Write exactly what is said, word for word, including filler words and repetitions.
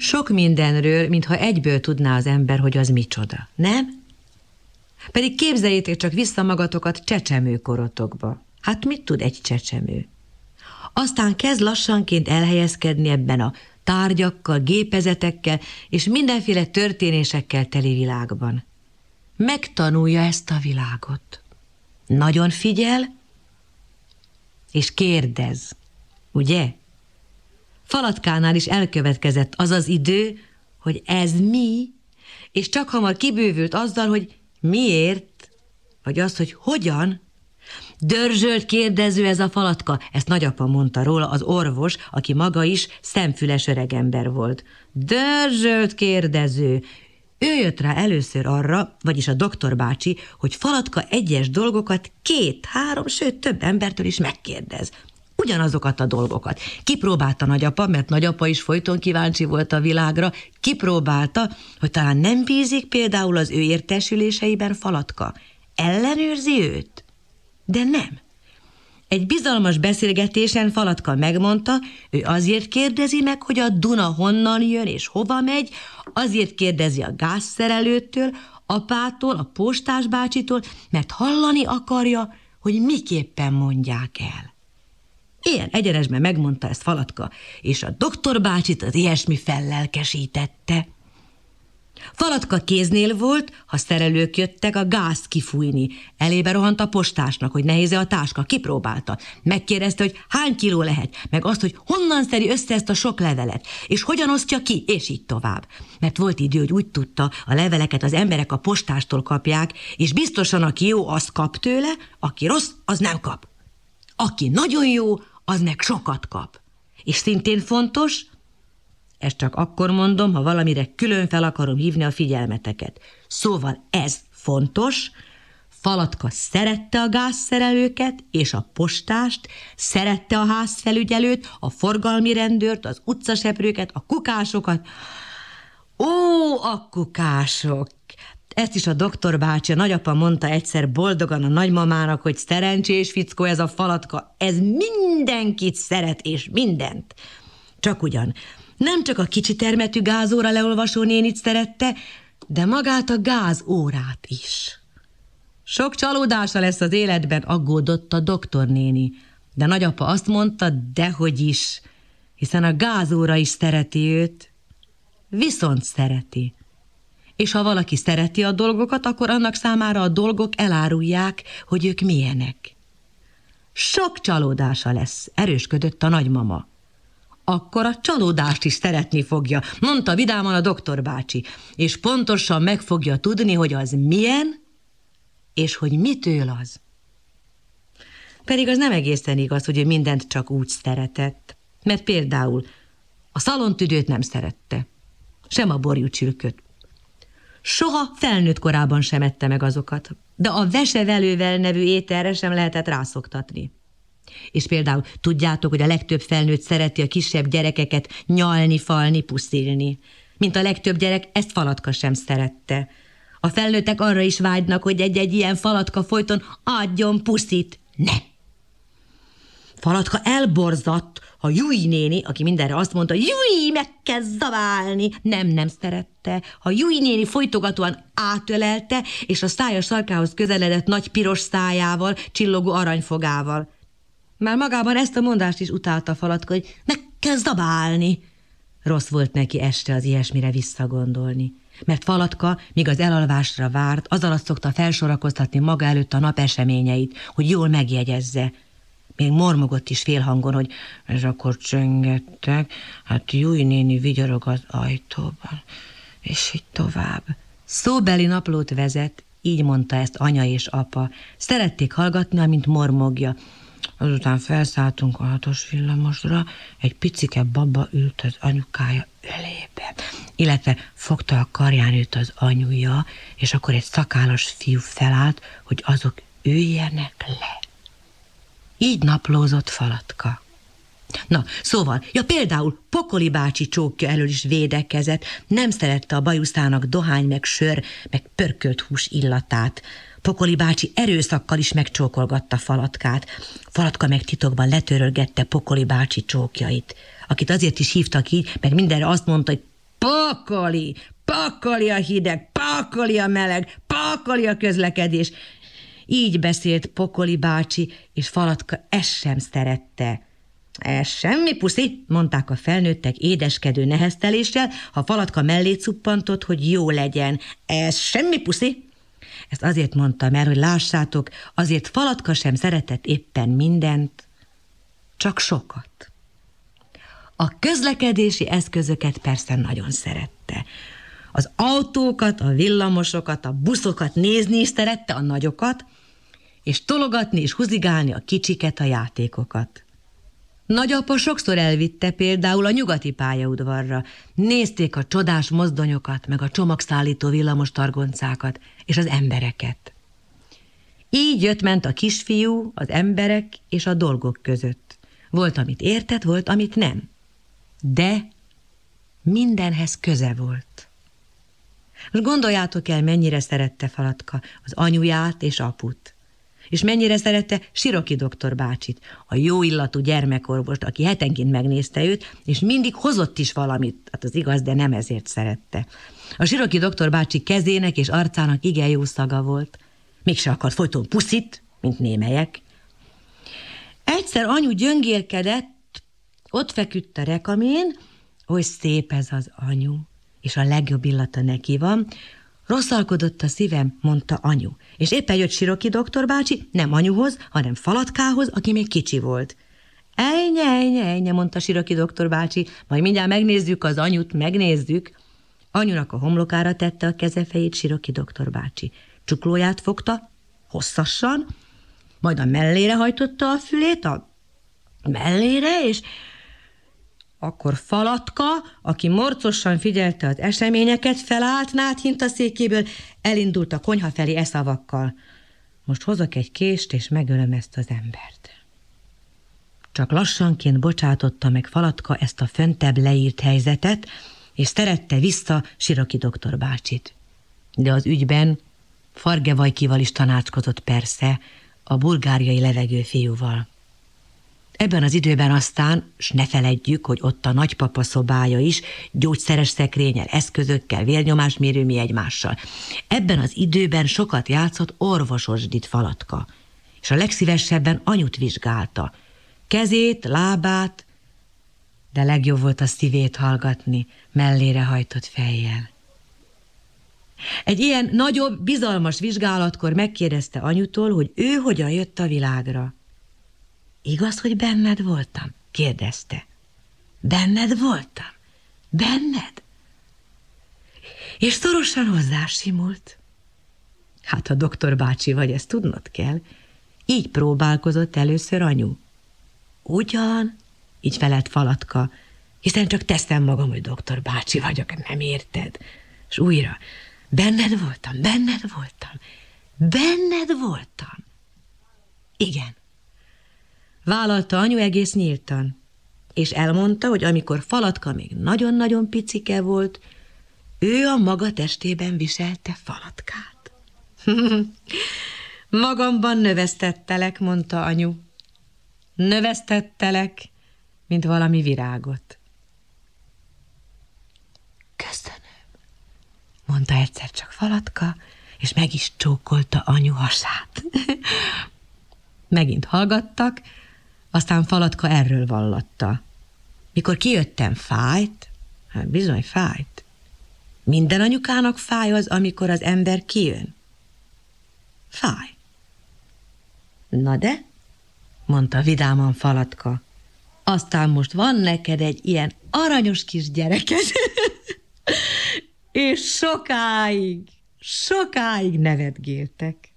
Sok mindenről, mintha egyből tudná az ember, hogy az micsoda, nem? Pedig képzeljétek csak vissza magatokat csecsemőkorotokba. Hát mit tud egy csecsemő? Aztán kezd lassanként elhelyezkedni ebben a tárgyakkal, gépezetekkel és mindenféle történésekkel teli világban. Megtanulja ezt a világot. Nagyon figyel, és kérdez, ugye? Falatkánál is elkövetkezett az az idő, hogy ez mi, és csak hamar kibővült azzal, hogy miért, vagy az, hogy hogyan. Dörzsölt kérdező ez a Falatka, ezt nagyapa mondta róla, az orvos, aki maga is szemfüles öregember volt. Dörzsölt kérdező. Ő jött rá először arra, vagyis a doktor bácsi, hogy Falatka egyes dolgokat két, három, sőt több embertől is megkérdez. Ugyanazokat a dolgokat. Kipróbálta nagyapa, mert nagyapa is folyton kíváncsi volt a világra, kipróbálta, hogy talán nem bízik például az ő értesüléseiben Falatka. Ellenőrzi őt? De nem. Egy bizalmas beszélgetésen Falatka megmondta, ő azért kérdezi meg, hogy a Duna honnan jön és hova megy, azért kérdezi a gázszerelőtől, apától, a postás bácsitól, mert hallani akarja, hogy miképpen mondják el. Ilyen egyenesben megmondta ezt Falatka, és a doktor bácsit az ilyesmi fellelkesítette. Falatka kéznél volt, ha szerelők jöttek a gázt kifújni. Elébe rohant a postásnak, hogy nehéz-e a táska, kipróbálta. Megkérdezte, hogy hány kiló lehet, meg azt, hogy honnan szedi össze ezt a sok levelet, és hogyan osztja ki, és így tovább. Mert volt idő, hogy úgy tudta, a leveleket az emberek a postástól kapják, és biztosan aki jó, az kap tőle, aki rossz, az nem kap. Aki nagyon jó, az meg sokat kap. És szintén fontos, ezt csak akkor mondom, ha valamire külön fel akarom hívni a figyelmeteket. Szóval ez fontos, Falatka szerette a gázszerelőket és a postást, szerette a házfelügyelőt, a forgalmi rendőrt, az utcaseprőket, a kukásokat. Ó, a kukások! Ezt is a doktor bácsi, a nagyapa mondta egyszer boldogan a nagymamának, hogy szerencsés fickó ez a Falatka, ez mindenkit szeret és mindent. Csak ugyan, nem csak a kicsi termetű gázóra leolvasó nénit szerette, de magát a gázórát is. Sok csalódása lesz az életben, aggódott a doktornéni, de nagyapa azt mondta, dehogy is, hiszen a gázóra is szereti őt, viszont szereti. És ha valaki szereti a dolgokat, akkor annak számára a dolgok elárulják, hogy ők milyenek. Sok csalódása lesz, erősködött a nagymama. Akkor a csalódást is szeretni fogja, mondta vidáman a doktor bácsi, és pontosan meg fogja tudni, hogy az milyen, és hogy mitől az. Pedig az nem egészen igaz, hogy ő mindent csak úgy szeretett, mert például a szalontüdőt nem szerette, sem a borjúcsülköt. Soha felnőtt korában sem ette meg azokat, de a vesevelővel nevű ételre sem lehetett rászoktatni. És például tudjátok, hogy a legtöbb felnőtt szereti a kisebb gyerekeket nyalni, falni, puszilni. Mint a legtöbb gyerek, ezt Falatka sem szerette. A felnőttek arra is vágynak, hogy egy-egy ilyen Falatka folyton adjon puszit. Ne! Falatka elborzadt, ha Júj néni, aki mindenre azt mondta, Júj, meg kell zabálni, nem, nem szerette. Ha Júj néni folytogatóan átölelte, és a szája sarkához közeledett nagy piros szájával, csillogó aranyfogával. Már magában ezt a mondást is utálta Falatka, hogy meg kell zabálni. Rossz volt neki este az ilyesmire visszagondolni. Mert Falatka, míg az elalvásra várt, az alatt szokta felsorakoztatni maga előtt a nap eseményeit, hogy jól megjegyezze. Még mormogott is félhangon, hogy és akkor csöngettek, hát Júj néni vigyorog az ajtóban, és így tovább. Szóbeli naplót vezet, így mondta ezt anya és apa. Szerették hallgatni, amint mormogja. Azután felszálltunk a hatos villamosra, egy picike baba ült az anyukája ölébe, illetve fogta a karján őt az anyuja, és akkor egy szakállas fiú felállt, hogy azok üljenek le. Így naplózott Falatka. Na, szóval, ja például Pokoli bácsi csókja elől is védekezett, nem szerette a bajuszának dohány, meg sör, meg pörkölt hús illatát. Pokoli bácsi erőszakkal is megcsókolgatta Falatkát. Falatka meg titokban letörölgette Pokoli bácsi csókjait, akit azért is hívtak így, mert mindenre azt mondta, hogy Pokoli, pokoli a hideg, pokoli a meleg, pokoli a közlekedés. Így beszélt Pokoli bácsi, és Falatka ezt sem szerette. Ez semmi, puszi, mondták a felnőttek édeskedő nehezteléssel, ha Falatka mellé cuppantott, hogy jó legyen. Ez semmi, puszi. Ezt azért mondtam el, hogy lássátok, azért Falatka sem szeretett éppen mindent, csak sokat. A közlekedési eszközöket persze nagyon szerette. Az autókat, a villamosokat, a buszokat nézni is szerette, a nagyokat, és tologatni és huzigálni a kicsiket, a játékokat. Nagyapa sokszor elvitte például a nyugati pályaudvarra. Nézték a csodás mozdonyokat, meg a csomagszállító villamos targoncákat, és az embereket. Így jött-ment a kisfiú, az emberek és a dolgok között. Volt, amit értett, volt, amit nem. De mindenhez köze volt. Most gondoljátok el, mennyire szerette Falatka az anyuját és aput. És mennyire szerette Siroki doktor bácsit, a jó illatú gyermekorvost, aki hetenként megnézte őt, és mindig hozott is valamit, hát az igaz, de nem ezért szerette. A Siroki doktor bácsi kezének és arcának igen jó szaga volt. Mégse akart folyton puszit, mint némelyek. Egyszer anyu gyöngélkedett, ott feküdt a rekamén, oly szép ez az anyu, és a legjobb illata neki van. Rosszalkodott a szívem, mondta anyu, és éppen jött Siroki doktor bácsi, nem anyuhoz, hanem Falatkához, aki még kicsi volt. Ejnye, ejnye, ejnye, mondta Siroki doktor bácsi, majd mindjárt megnézzük az anyut, megnézzük. Anyunak a homlokára tette a kezefejét Siroki doktor bácsi. Csuklóját fogta, hosszassan, majd a mellére hajtotta a fülét, a mellére, és akkor Falatka, aki morcosan figyelte az eseményeket, felállt náthint a székéből, elindult a konyha felé e szavakkal. Most hozok egy kést, és megölöm ezt az embert. Csak lassanként bocsátotta meg Falatka ezt a föntebb leírt helyzetet, és szerette vissza Siroki doktor bácsit. De az ügyben Fargevajkival is tanácskozott persze, a bulgáriai levegő fiúval. Ebben az időben aztán, s ne feledjük, hogy ott a nagypapa szobája is, gyógyszeres szekrényel, eszközökkel, vérnyomásmérő mi egymással. Ebben az időben sokat játszott orvososdit Falatka, és a legszívesebben anyut vizsgálta. Kezét, lábát, de legjobb volt a szívét hallgatni, mellére hajtott fejjel. Egy ilyen nagyobb, bizalmas vizsgálatkor megkérdezte anyutól, hogy ő hogyan jött a világra. Igaz, hogy benned voltam? Kérdezte. Benned voltam? Benned? És szorosan hozzásimult. Hát, ha doktor bácsi vagy, ezt tudnod kell. Így próbálkozott először anyu. Ugyan, így felelt Falatka, hiszen csak teszem magam, hogy doktor bácsi vagyok, nem érted? És újra, benned voltam, benned voltam, benned voltam. Igen. Vállalta anyu egész nyíltan, és elmondta, hogy amikor Falatka még nagyon-nagyon picike volt, ő a maga testében viselte Falatkát. Magamban növesztettelek, mondta anyu. Növesztettelek, mint valami virágot. Köszönöm, mondta egyszer csak Falatka, és meg is csókolta anyu hasát. Megint hallgattak, aztán Falatka erről vallatta. Mikor kijöttem, fájt? Hát bizony fájt. Minden anyukának fáj az, amikor az ember kijön. Fáj. Na de, mondta vidáman Falatka, aztán most van neked egy ilyen aranyos kis gyereket, és sokáig, sokáig nevetgéltek.